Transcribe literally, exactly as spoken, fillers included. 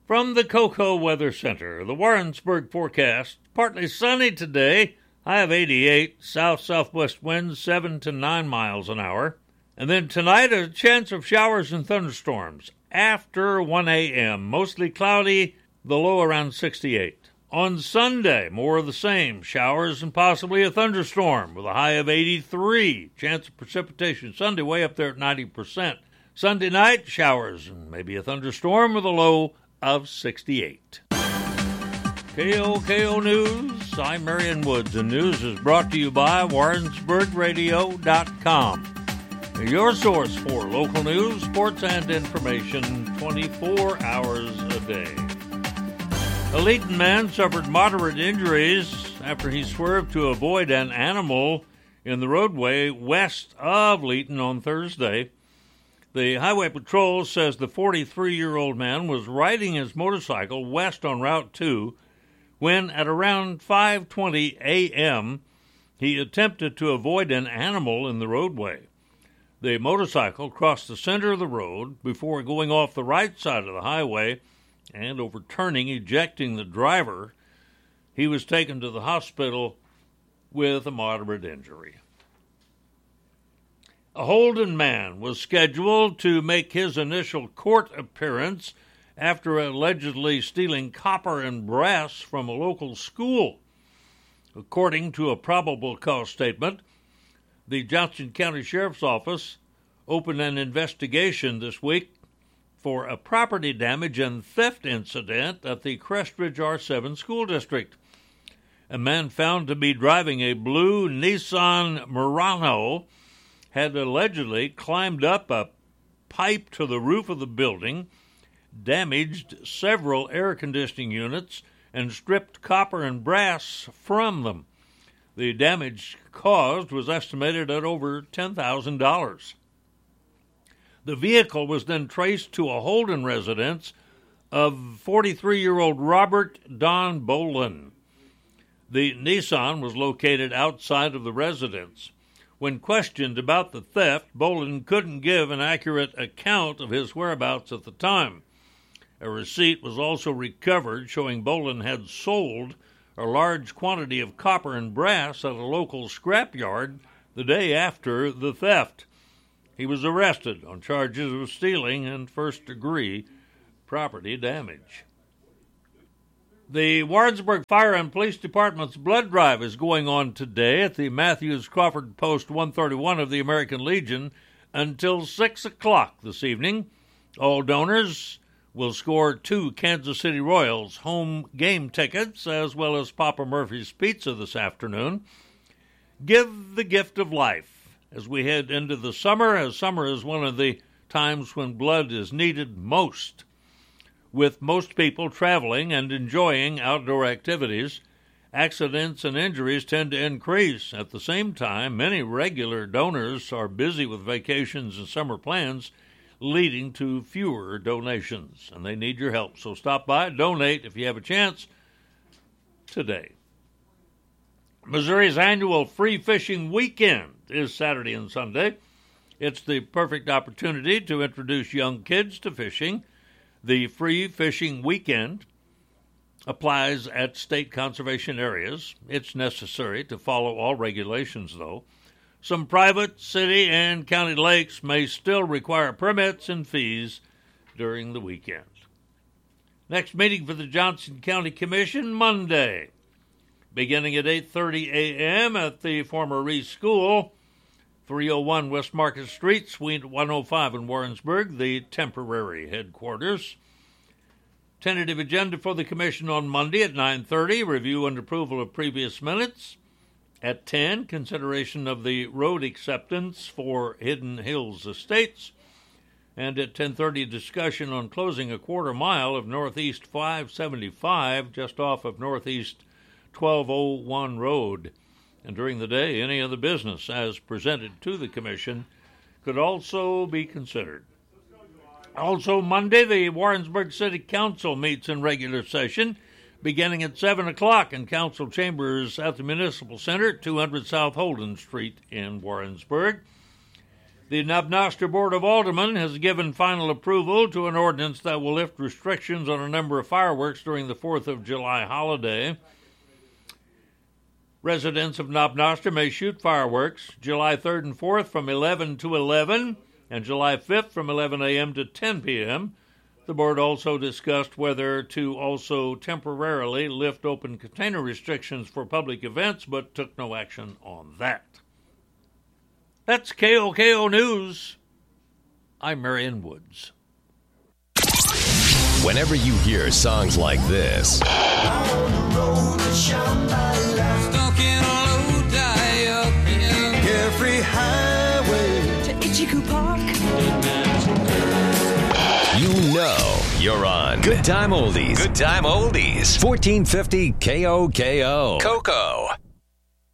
From the Cocoa Weather Center, the Warrensburg forecast, partly sunny today, high of eighty-eight, south-southwest winds seven to nine miles an hour. And then tonight, a chance of showers and thunderstorms after one a.m., mostly cloudy, the low around sixty-eight. On Sunday, more of the same, showers and possibly a thunderstorm with a high of eighty-three. Chance of precipitation Sunday way up there at ninety percent. Sunday night, showers and maybe a thunderstorm with a low of sixty-eight. K O K O News, I'm Marion Woods, and news is brought to you by Warrensburg Radio dot com. Your source for local news, sports, and information twenty-four hours a day. A Leeton man suffered moderate injuries after he swerved to avoid an animal in the roadway west of Leeton on Thursday. The Highway Patrol says the forty-three-year-old man was riding his motorcycle west on Route two when, at around five twenty a.m., he attempted to avoid an animal in the roadway. The motorcycle crossed the center of the road before going off the right side of the highway and overturning, ejecting the driver. He was taken to the hospital with a moderate injury. A Holden man was scheduled to make his initial court appearance after allegedly stealing copper and brass from a local school. According to a probable cause statement, the Johnson County Sheriff's Office opened an investigation this week for a property damage and theft incident at the Crestridge R seven School District. A man found to be driving a blue Nissan Murano had allegedly climbed up a pipe to the roof of the building, damaged several air conditioning units, and stripped copper and brass from them. The damage caused was estimated at over ten thousand dollars. The vehicle was then traced to a Holden residence of forty-three-year-old Robert Don Bolin. The Nissan was located outside of the residence. When questioned about the theft, Bolin couldn't give an accurate account of his whereabouts at the time. A receipt was also recovered showing Bolin had sold a large quantity of copper and brass at a local scrapyard the day after the theft. He was arrested on charges of stealing and first-degree property damage. The Warrensburg Fire and Police Department's blood drive is going on today at the Matthews Crawford Post one thirty-one of the American Legion until six o'clock this evening. All donors will score two Kansas City Royals home game tickets as well as Papa Murphy's Pizza this afternoon. Give the gift of life as we head into the summer, as summer is one of the times when blood is needed most. With most people traveling and enjoying outdoor activities, accidents and injuries tend to increase. At the same time, many regular donors are busy with vacations and summer plans, leading to fewer donations, and they need your help. So stop by, donate if you have a chance today. Missouri's annual Free Fishing Weekend is Saturday and Sunday. It's the perfect opportunity to introduce young kids to fishing. The Free Fishing Weekend applies at state conservation areas. It's necessary to follow all regulations, though. Some private, city, and county lakes may still require permits and fees during the weekend. Next meeting for the Johnson County Commission, Monday, beginning at eight thirty a.m. at the former Reese School, three oh one West Market Street, Suite one oh five in Warrensburg, the temporary headquarters. Tentative agenda for the Commission on Monday at nine thirty, review and approval of previous minutes. At ten, consideration of the road acceptance for Hidden Hills Estates. And at ten thirty, discussion on closing a quarter mile of Northeast five seventy-five, just off of Northeast twelve oh one Road. And during the day, any other business as presented to the Commission could also be considered. Also Monday, the Warrensburg City Council meets in regular session, beginning at seven o'clock in Council Chambers at the Municipal Center, two hundred South Holden Street in Warrensburg. The Knob-Noster Board of Aldermen has given final approval to an ordinance that will lift restrictions on a number of fireworks during the fourth of July holiday. Residents of Knob-Noster may shoot fireworks July third and fourth from eleven to eleven and July fifth from eleven a.m. to ten p.m. The board also discussed whether to also temporarily lift open container restrictions for public events, but took no action on that. That's K O K O News. I'm Marion Woods. Whenever you hear songs like this, Stuck in a low die-up Every highway to Ichiku Park. you know you're on Good Time Oldies. Good Time Oldies. fourteen fifty K O K O. Cocoa.